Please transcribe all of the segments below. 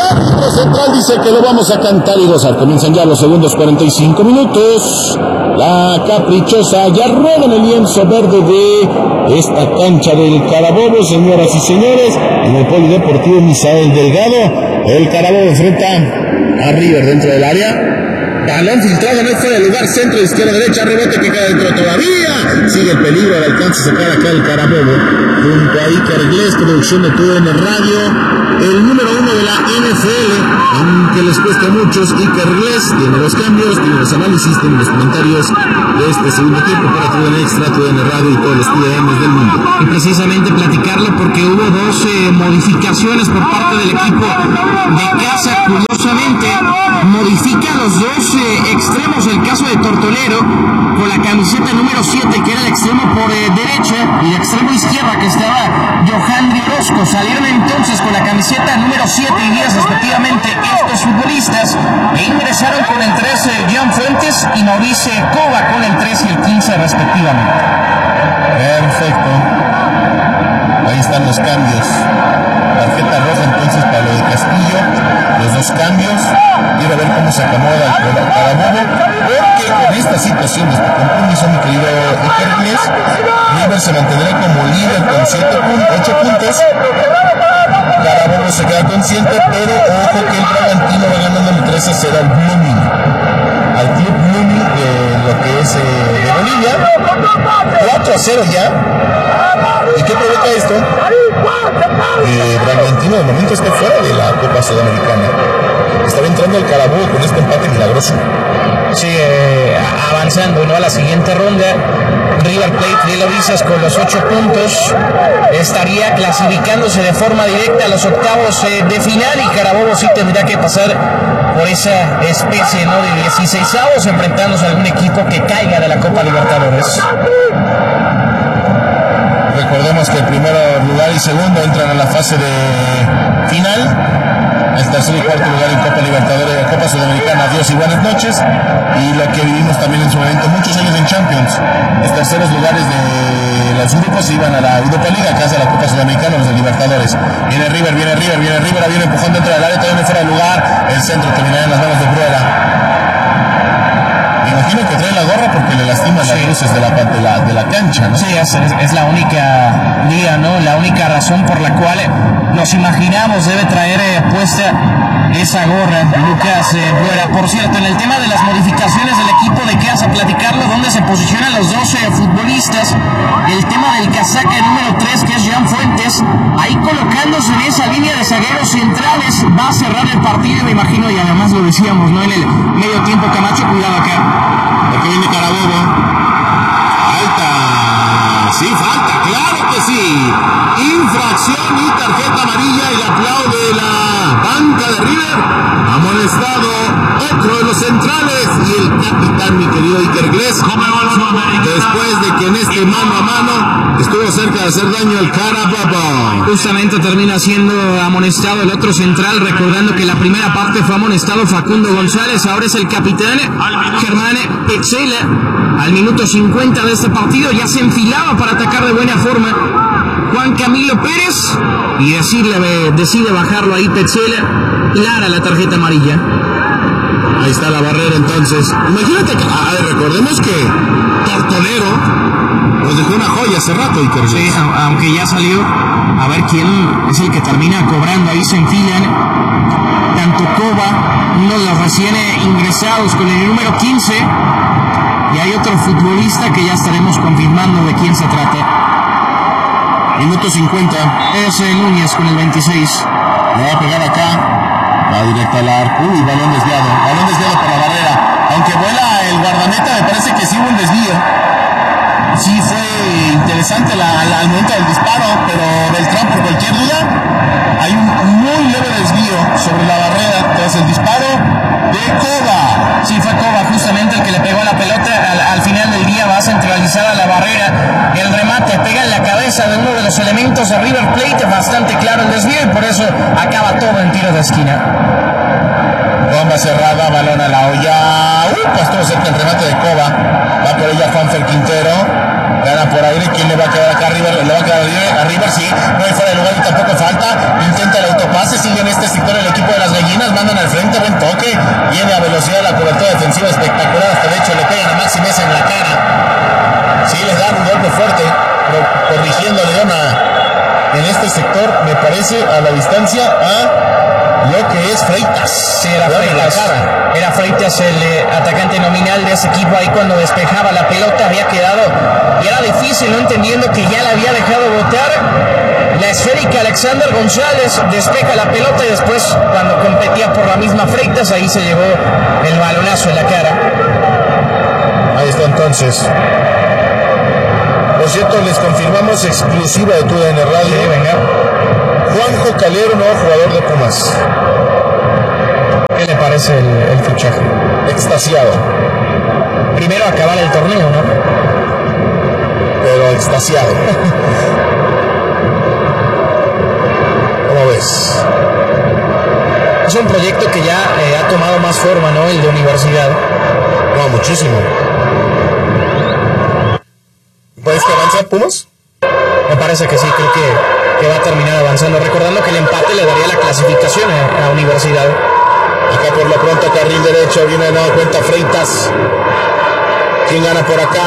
árbitro central dice que lo vamos a cantar y gozar. Comienzan ya los segundos 45 minutos. La Caprichosa ya rueda en el lienzo verde de esta cancha del Carabobo, señoras y señores, en el Polideportivo Misael Delgado. El Carabobo enfrenta a River dentro del área. Balón filtrado, no es fuera de lugar, centro, izquierda, derecha, rebote que queda dentro todavía. Sigue el peligro, al alcance sacar acá el Carabobo. Junto a Iker Inglés, producción de TUDN Radio, el número 1 de la NFL, aunque les cuesta a muchos. Iker Inglés tiene los cambios, tiene los análisis, tiene los comentarios de este segundo tiempo para TUDN Extra, TUDN Radio y todos los TUDNs del mundo. Y precisamente platicarlo porque hubo dos modificaciones por parte del equipo de casa. Curiosamente, modifica los dos extremos, el caso de Tortolero con la camiseta número 7, que era el extremo por derecha, y el extremo izquierda, que estaba Johandri Orozco. Salieron entonces con la camiseta número 7 y 10 respectivamente estos futbolistas, e ingresaron con el 13 Jean Fuentes y Mauricio Cova con el 13 y el 15 respectivamente. Perfecto, ahí están los cambios. Tarjeta roja entonces para lo de Castillo, los dos cambios. Quiero ver cómo se acomoda el Carabobo, porque con esta situación de este compromiso, mi querido Iker Inglés, River se mantendrá como líder con 8 puntos. Carabobo se queda con 7, pero ojo que el Bragantino va ganando 3-0 al Blooming, al Club Blooming de lo que es de Bolivia. 4-0 ya. ¿Y qué provoca esto? Bragantino de momento está fuera de la Copa Sudamericana. Estaba entrando el Carabobo con este empate milagroso. Sí, avanzando, ¿no?, a la siguiente ronda. River Plate de Loizas con los 8 puntos estaría clasificándose de forma directa a los octavos de final, y Carabobo sí tendrá que pasar por esa especie, ¿no?, de 16avos, enfrentándose a algún equipo que caiga de la Copa Libertadores. Recordemos que el primero lugar y segundo entran a la fase de final. El tercer y cuarto lugar en Copa Libertadores, Copa Sudamericana, adiós y buenas noches. Y lo que vivimos también en su momento, muchos años en Champions. Los terceros lugares de los grupos se iban a la Europa League, acá a la Copa Sudamericana, los de Libertadores. Viene River, viene empujando dentro del área, todavía fuera de lugar. El centro terminará en las manos de Bruera. Me imagino que trae la gorra porque le lastiman las luces de la cancha, ¿no? Sí, es la única guía, ¿no? La única razón por la cual nos imaginamos debe traer puesta esa gorra Lucas Bruera. Por cierto, en el tema de las modificaciones del equipo de casa, platicarlo dónde se posicionan los 12 futbolistas. El tema del casaca número 3, que es Jean Fuentes, ahí colocándose en esa línea de zagueros centrales, va a cerrar el partido, me imagino, y además lo decíamos, ¿no?, en el medio tiempo. Camacho, cuidado acá, porque viene Carabobo. Falta, sí, falta, claro que sí. Infracción y tarjeta amarilla, y la aplaude la banca de River. Amonestado otro de los centrales y el capitán, mi querido Iker Inglés, después de que en este mano a mano estuvo cerca de hacer daño al Carabobo. Justamente termina siendo amonestado el otro central, recordando que la primera parte fue amonestado Facundo González. Ahora es el capitán Germán Petzela. Al minuto 50 de este partido ya se enfilaba para atacar de buena forma Juan Camilo Pérez, y decide bajarlo ahí Petzela. Clara la tarjeta amarilla. Ahí está la barrera entonces. Imagínate que, recordemos que Tortolero nos dejó una joya hace rato, Iker. Sí, aunque ya salió. A ver quién es el que termina cobrando. Ahí se enfilan tanto Cova, uno de los recién ingresados con el número 15, y hay otro futbolista que ya estaremos confirmando de quién se trata. Minuto 50. Es Núñez con el 26. Le va a pegar acá. Va directo al arco. Uy, balón desviado por la barrera. Aunque vuela el guardameta, me parece que sí hubo un desvío. Sí fue interesante al momento del disparo, pero Beltrán, por cualquier duda, hay un muy leve desvío sobre la barrera tras el disparo de Cova. Sí, fue Cova justamente el que le pegó la pelota. Al final del día va a centralizar a la barrera. El remate pega en la cabeza de uno de los elementos de River Plate. Bastante claro el desvío, y por eso acaba todo en tiro de esquina. Bomba cerrada, balón a la olla. Estuvo cerca el remate de Cova. Va por ella Juanfer Quintero. Gana por aire. ¿Quién le va a quedar acá a River? Le va a quedar a River, sí. No hay fuera de lugar y tampoco falta. Intenta el autopase. Sigue en este sector el equipo de las velocidad, la cobertura defensiva espectacular, hasta de hecho le pegan a Maxi Mesa en la cara. Sí, les dan un golpe fuerte, corrigiendo a Leona en este sector, me parece, a la distancia a lo que es Freitas. Sí, era Freitas el atacante nominal de ese equipo. Ahí cuando despejaba la pelota había quedado, y era difícil, no entendiendo que ya la había dejado botar. La esférica Alexander González despeja la pelota y después cuando competía por la misma Freitas, ahí se llevó el balonazo en la cara. Ahí está entonces. Por cierto, les confirmamos exclusiva de TUDN Radio. Sí, venga. Juanjo Calero, nuevo jugador de Pumas. ¿Qué le parece el fichaje? Extasiado. Primero acabar el torneo, ¿no? Pero extasiado. ¿Cómo ves? Es un proyecto que ya ha tomado más forma, ¿no? El de universidad. No, muchísimo. ¿Puedes que avance Pumas? Me parece que sí, creo que va a terminar avanzando. Recordando que el empate le daría la clasificación a universidad. Acá por lo pronto, carril derecho, viene de nueva cuenta Freitas. ¿Quién gana por acá?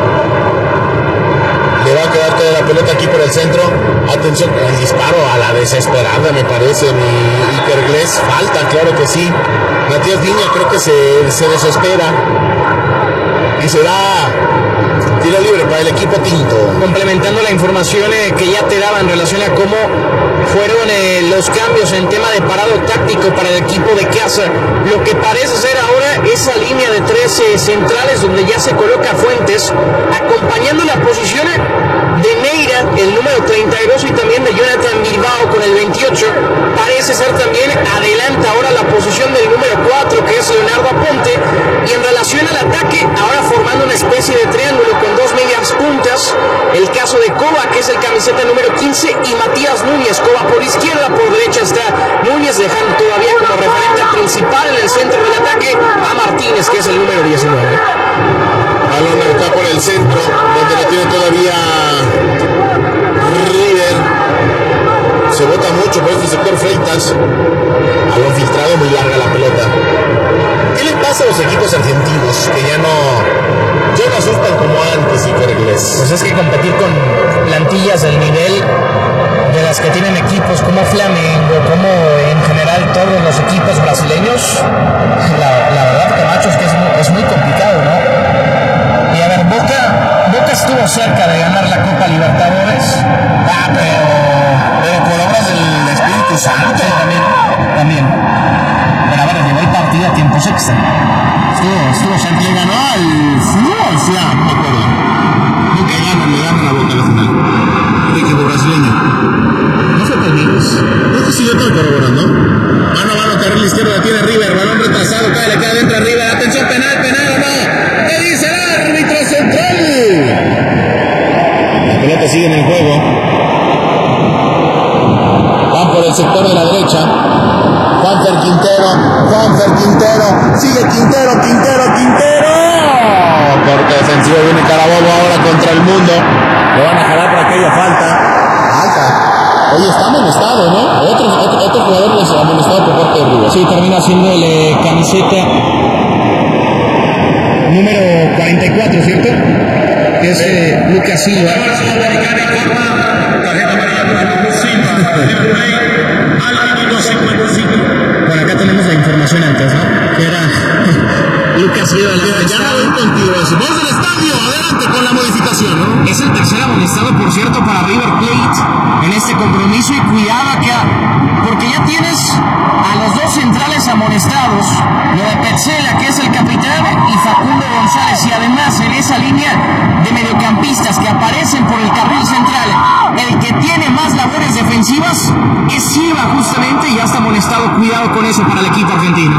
Le va a quedar toda la pelota aquí por el centro. Atención, el disparo a la desesperada, me parece. Iker Gles, falta, claro que sí. Matías Viña creo que se desespera. Y será tiro libre para el equipo tinto. Complementando la información que ya te daba en relación a cómo fueron los cambios en tema de parado táctico para el equipo de casa. Lo que parece ser ahora esa línea de 13 centrales donde ya se coloca Fuentes, acompañando la posición de Neira, el número 32, y también de Jonathan Bilbao con el 28. Parece ser también adelanta ahora la posición del número 4, que es Leonardo Aponte. Y en relación al ataque, ahora formando una especie de triángulo con dos medias puntas, el caso de Coba, que es el camiseta número 15, y Matías Núñez. Coba por izquierda, por derecha está Núñez, dejando todavía como referente principal en el centro del ataque a Martínez, que es el número 19. Balón acá por el centro, donde lo tiene todavía River. Se bota mucho por este sector Freitas. Balón filtrado, muy larga la pelota. ¿Qué le pasa a los equipos argentinos que ya no asustan como antes, Iker Gles? Pues es que competir con plantillas del nivel de las que tienen equipos como Flamengo, como en general todos los equipos brasileños, la verdad, Camacho, es que es muy complicado, ¿no? Y a ver, Boca estuvo cerca de ganar la Copa Libertadores. Pero por obras del Espíritu Santo. También. Pero a ver, llevó el partido a tiempos extra. Estuvo cerca, le ganó al FLA, no me acuerdo. Nunca le ganan a Boca a la final. El equipo brasileño. ¿No fue Palmeiras? Creo que sí, yo estoy corroborando. Mano, carril izquierdo la tiene River, balón retrasado, le queda dentro a River. Atención, penal o no. ¿Qué dice el árbitro central? La pelota sigue en el juego. Van por el sector de la derecha. Juanfer Quintero, sigue Quintero. Corte defensivo, viene Carabobo ahora contra el mundo. Le van a jalar para que haya falta. Oye, está amonestado, ¿no? Otro jugador les ha amonestado por parte de River. Sí, termina siendo el camiseta número 44, ¿cierto? Que es Lucas Silva. Bueno, acá tenemos la información antes, ¿no? Que era Lucas Silva. Ya no voy contigo. Voz del estadio, adelante con la modificación, ¿no? Es el tercer amonestado, por cierto, para River Plate en este compromiso. Y cuidado acá, porque ya tienes a los dos centrales amonestados, lo de Petzela, que es el capitán, y Facundo González. Y además en esa línea de mediocampistas que aparecen por el carril central, el que tiene más labores defensivas es Silva, justamente, y ya está amonestado. Cuidado con eso para el equipo argentino.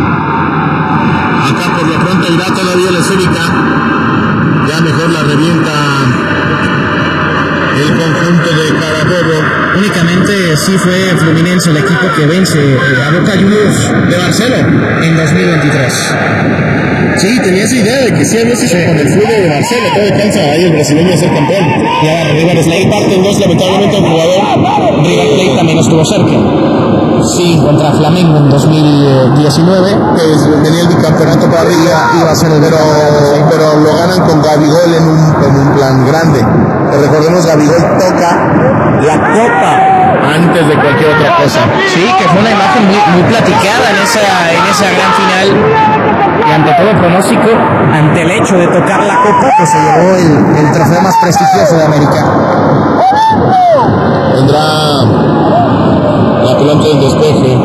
Acá por lo pronto irá todavía la esférica. Ya mejor la revienta el conjunto de Carabobo. Únicamente sí fue Fluminense el equipo que vence a Boca Juniors de Barcelona en 2023. Sí, tenía esa idea de que sí había sido con el fútbol de Marcelo, todo alcanza ahí el brasileño a ser campeón. Y ahora River Plate parte en dos, lamentablemente un jugador. River Plate también estuvo cerca. Sí, contra Flamengo en 2019. Venía el bicampeonato para arriba, iba a ser el pero lo ganan con Gabigol en un plan grande. Recordemos, Gabigol toca la copa antes de cualquier otra cosa. Sí, que fue una imagen muy platicada en esa gran final. Y ante todo pronóstico, ante el hecho de tocar la copa, pues se llevó el trofeo más prestigioso de América. Vendrá la pelota del despeje.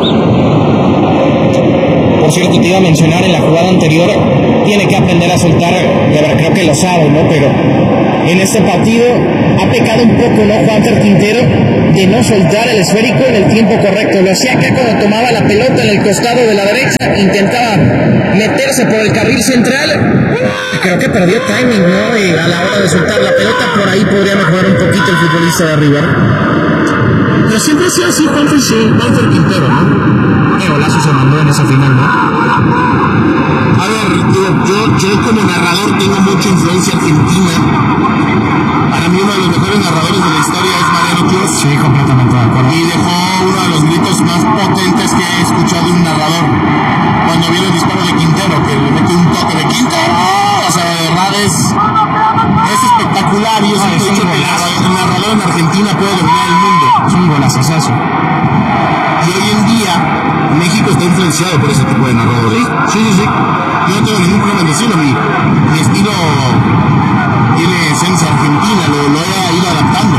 Por cierto, te iba a mencionar en la jugada anterior, tiene que aprender a soltar, de verdad creo que lo sabe, ¿no? Pero en este partido ha pecado un poco, ¿no? Juanfer Quintero, de no soltar el esférico en el tiempo correcto. Lo hacía acá cuando tomaba la pelota en el costado de la derecha, intentaba meterse por el carril central. Creo que perdió timing, ¿no? Y a la hora de soltar la pelota, por ahí podría mejorar un poquito el futbolista de River. Pero siempre ha sido así, Juanfer Quintero, ¿no? Qué golazo se mandó en esa final, ¿no? A ver, yo como narrador tengo mucha influencia argentina. Para mí uno de los mejores narradores de la historia es Mariano Clos. Sí, completamente de acuerdo. Y dejó uno de los gritos más potentes que he escuchado de un narrador. Cuando viene el disparo de Quintero, que le mete un toque de Quintero. O sea, de verdad es espectacular. Y eso es hecho que el narrador en Argentina puede dominar el mundo. Es un golazo eso. Y hoy en día México está influenciado por ese tipo de narradores. Sí. Yo no tengo ningún problema en decirlo. Mi estilo tiene esencia argentina, lo he ido adaptando.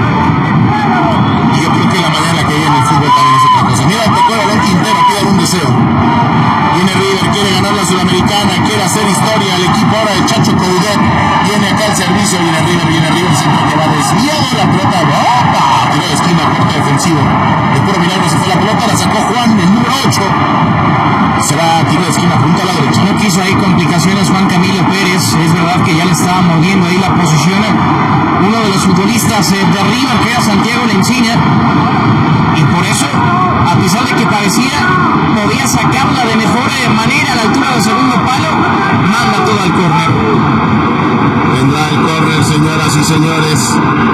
Y yo creo que la manera en la que viene el fútbol también es otra cosa. Mira, tocó el balón Quintero, pide un deseo. Viene River, quiere ganar la Sudamericana, quiere hacer historia. El equipo ahora de Chacho Coudet viene acá al servicio, viene River, siempre que va desviado la pelota. ¡Opa! Tiró de esquina, corte defensivo. De puro milagro se fue la pelota, la sacó Juan, el número 8. Será tiro de esquina junto a la derecha. No quiso ahí complicaciones Juan Camilo Pérez. Es verdad que ya le estaba mordiendo ahí la posición. Uno de los futbolistas de River, que era Santiago Lencina. Y por eso, a pesar de que parecía podía sacarla de mejor manera a la altura del segundo palo, manda todo al córner. Vendrá el córner, señoras y señores.